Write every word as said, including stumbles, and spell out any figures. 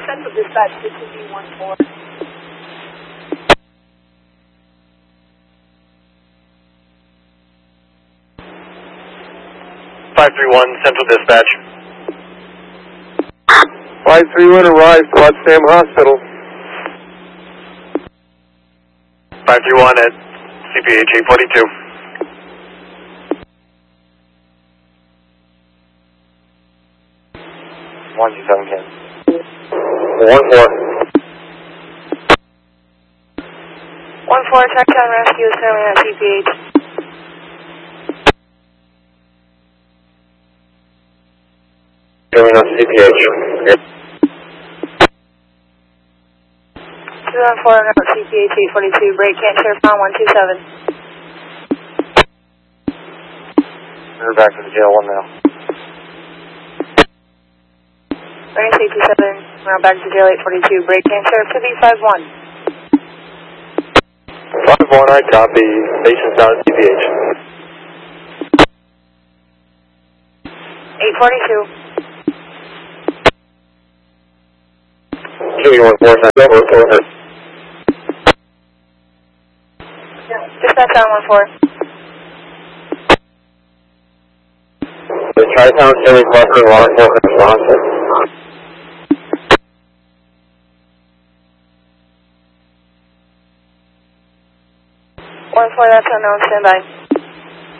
Central Dispatch, this will be one four. five three one, Central Dispatch. five three one, arrived, Potsdam Hospital. five three one at C P H eight forty-two. one two seven, Ken. one four. one four, Trackdown Rescue is currently at C P H. Going on C P H. Okay. two one four, at C P H eight forty-two, break, can't share found one two seven. We're back to the jail one now. Running safety seven, now back to jail eight forty-two, break, can't share to be five one. five one, I copy. Station's down at C P H. eight forty-two. Two one four, over, over. Dispatch on one four. The Tri-Town is requesting law enforcement response. one four, that's unknown, stand by.